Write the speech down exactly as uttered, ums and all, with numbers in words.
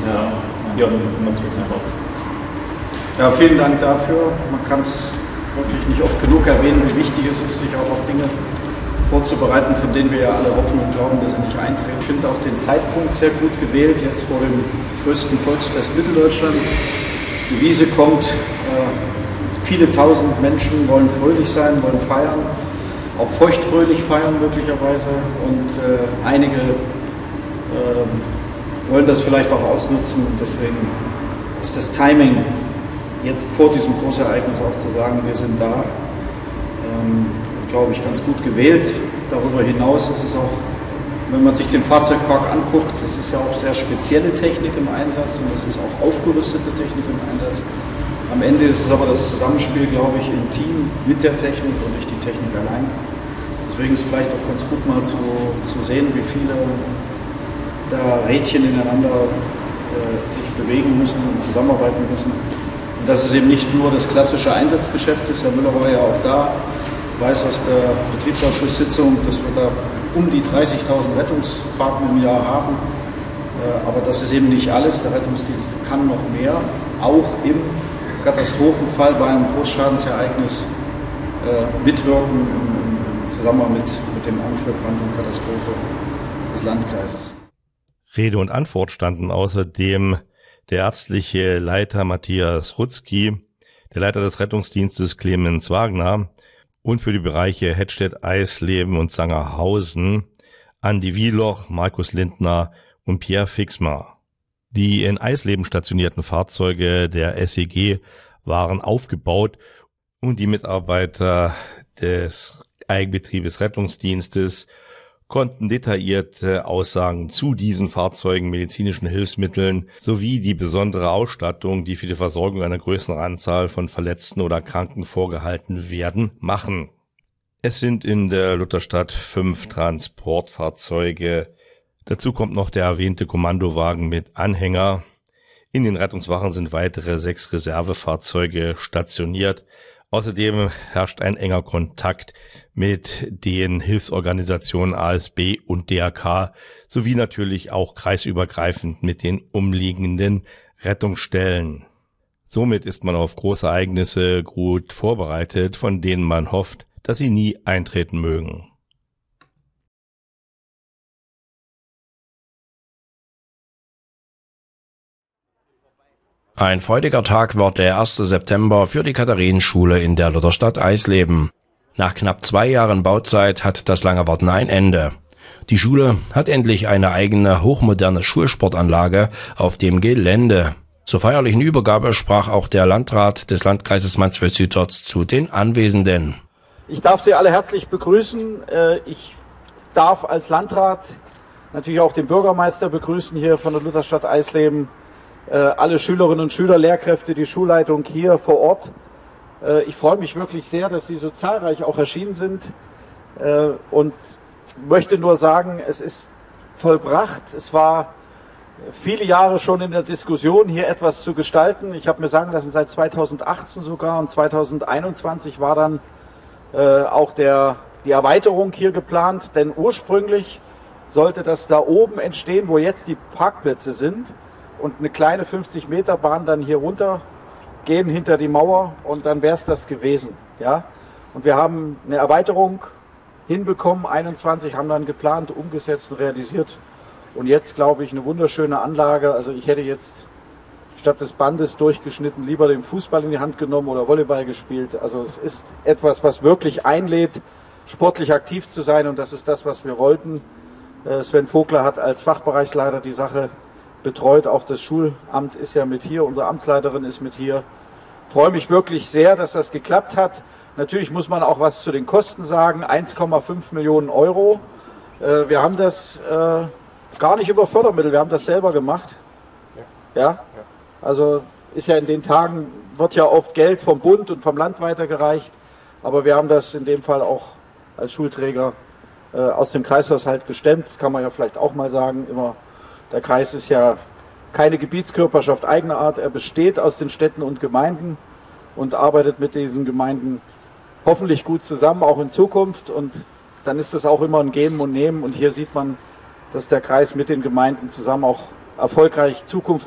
Ja, ja, man zurück zum Platz. Ja, vielen Dank dafür. Man kann es wirklich nicht oft genug erwähnen, wie wichtig es ist, sich auch auf Dinge vorzubereiten, von denen wir ja alle hoffen und glauben, dass sie nicht eintreten. Ich finde auch den Zeitpunkt sehr gut gewählt, jetzt vor dem größten Volksfest Mitteldeutschland. Die Wiese kommt, äh, viele tausend Menschen wollen fröhlich sein, wollen feiern, auch feuchtfröhlich feiern möglicherweise, und äh, einige äh, wollen das vielleicht auch ausnutzen, und deswegen ist das Timing jetzt vor diesem Großereignis auch zu sagen, wir sind da, ähm, glaube ich, ganz gut gewählt. Darüber hinaus ist es auch, wenn man sich den Fahrzeugpark anguckt, das ist ja auch sehr spezielle Technik im Einsatz, und es ist auch aufgerüstete Technik im Einsatz. Am Ende ist es aber das Zusammenspiel, glaube ich, im Team mit der Technik und nicht die Technik allein. Deswegen ist es vielleicht auch ganz gut mal zu, zu sehen, wie viele da Rädchen ineinander äh, sich bewegen müssen und zusammenarbeiten müssen. Und dass es eben nicht nur das klassische Einsatzgeschäft ist. Herr Müller war ja auch da, weiß aus der Betriebsausschusssitzung, dass wir da um die dreißigtausend Rettungsfahrten im Jahr haben. Aber das ist eben nicht alles. Der Rettungsdienst kann noch mehr, auch im Katastrophenfall bei einem Großschadensereignis mitwirken im Zusammenhang mit, mit dem Amt für Brand und Katastrophe des Landkreises. Rede und Antwort standen außerdem der ärztliche Leiter Matthias Rutzki, der Leiter des Rettungsdienstes Clemens Wagner und für die Bereiche Hettstedt, Eisleben und Sangerhausen Andi Wieloch, Markus Lindner und Pierre Fixmer. Die in Eisleben stationierten Fahrzeuge der S E G waren aufgebaut und die Mitarbeiter des Eigenbetriebes Rettungsdienstes konnten detaillierte Aussagen zu diesen Fahrzeugen, medizinischen Hilfsmitteln sowie die besondere Ausstattung, die für die Versorgung einer größeren Anzahl von Verletzten oder Kranken vorgehalten werden, machen. Es sind in der Lutherstadt fünf Transportfahrzeuge. Dazu kommt noch der erwähnte Kommandowagen mit Anhänger. In den Rettungswachen sind weitere sechs Reservefahrzeuge stationiert. Außerdem herrscht ein enger Kontakt mit den Hilfsorganisationen A S B und D R K sowie natürlich auch kreisübergreifend mit den umliegenden Rettungsstellen. Somit ist man auf große Ereignisse gut vorbereitet, von denen man hofft, dass sie nie eintreten mögen. Ein freudiger Tag war der erste September für die Katharinenschule in der Lutherstadt Eisleben. Nach knapp zwei Jahren Bauzeit hat das lange Warten ein Ende. Die Schule hat endlich eine eigene hochmoderne Schulsportanlage auf dem Gelände. Zur feierlichen Übergabe sprach auch der Landrat des Landkreises Mansfeld-Südharz zu den Anwesenden. Ich darf Sie alle herzlich begrüßen. Ich darf als Landrat natürlich auch den Bürgermeister begrüßen hier von der Lutherstadt Eisleben, alle Schülerinnen und Schüler, Lehrkräfte, die Schulleitung hier vor Ort. Ich freue mich wirklich sehr, dass Sie so zahlreich auch erschienen sind, und möchte nur sagen, es ist vollbracht. Es war viele Jahre schon in der Diskussion, hier etwas zu gestalten. Ich habe mir sagen lassen, seit zweitausendachtzehn sogar, und zweitausendeinundzwanzig war dann auch der, die Erweiterung hier geplant, denn ursprünglich sollte das da oben entstehen, wo jetzt die Parkplätze sind, und eine kleine fünfzig Meter Bahn dann hier runter gehen hinter die Mauer, und dann wäre es das gewesen. Ja? Und wir haben eine Erweiterung hinbekommen, einundzwanzig, haben dann geplant, umgesetzt und realisiert. Und jetzt, glaube ich, eine wunderschöne Anlage. Also ich hätte jetzt statt des Bandes durchgeschnitten lieber den Fußball in die Hand genommen oder Volleyball gespielt. Also es ist etwas, was wirklich einlädt, sportlich aktiv zu sein, und das ist das, was wir wollten. Sven Vogler hat als Fachbereichsleiter die Sache betreut, auch das Schulamt ist ja mit hier, unsere Amtsleiterin ist mit hier. Ich freue mich wirklich sehr, dass das geklappt hat. Natürlich muss man auch was zu den Kosten sagen, eins Komma fünf Millionen Euro. Wir haben das gar nicht über Fördermittel, wir haben das selber gemacht. Ja? Also ist ja in den Tagen, wird ja oft Geld vom Bund und vom Land weitergereicht, aber wir haben das in dem Fall auch als Schulträger aus dem Kreishaushalt gestemmt. Das kann man ja vielleicht auch mal sagen, immer. Der Kreis ist ja keine Gebietskörperschaft eigener Art. Er besteht aus den Städten und Gemeinden und arbeitet mit diesen Gemeinden hoffentlich gut zusammen, auch in Zukunft. Und dann ist es auch immer ein Geben und Nehmen. Und hier sieht man, dass der Kreis mit den Gemeinden zusammen auch erfolgreich Zukunft